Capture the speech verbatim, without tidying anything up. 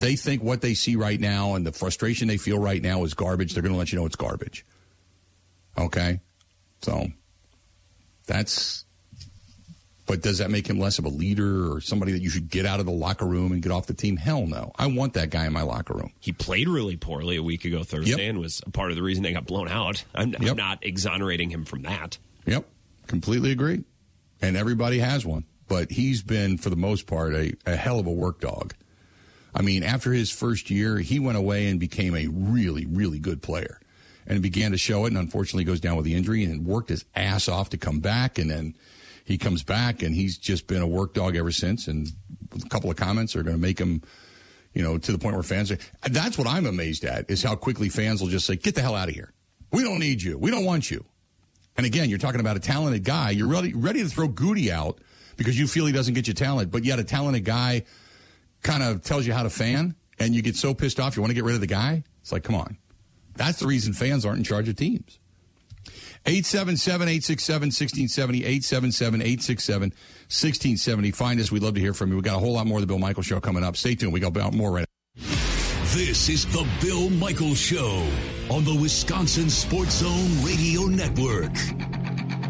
they think what they see right now and the frustration they feel right now is garbage, they're going to let you know it's garbage. Okay? So, that's... But does that make him less of a leader or somebody that you should get out of the locker room and get off the team? Hell no. I want that guy in my locker room. He played really poorly a week ago Thursday yep. and was a part of the reason they got blown out. I'm, yep. I'm not exonerating him from that. Yep. Completely agree. And everybody has one. But he's been, for the most part, a, a hell of a work dog. I mean, after his first year, he went away and became a really, really good player. And began to show it, and unfortunately goes down with the injury and worked his ass off to come back, and then he comes back, and he's just been a work dog ever since. And a couple of comments are going to make him, you know, to the point where fans are. That's what I'm amazed at, is how quickly fans will just say, get the hell out of here. We don't need you. We don't want you. And again, you're talking about a talented guy. You're ready, ready to throw Goody out because you feel he doesn't get you talent. But yet a talented guy kind of tells you how to fan, and you get so pissed off you want to get rid of the guy. It's like, come on. That's the reason fans aren't in charge of teams. eight seven seven, eight six seven, one six seven zero, eight seven seven, eight six seven, one six seven zero. Find us. We'd love to hear from you. We've got a whole lot more of the Bill Michaels Show coming up. Stay tuned. We got more right now. This is the Bill Michaels Show on the Wisconsin Sports Zone Radio Network.